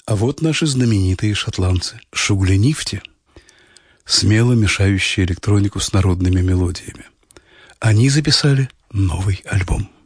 А вот наши знаменитые шотландцы Шугли-Нифти, смело мешающие электронику с народными мелодиями. Они записали новый альбом.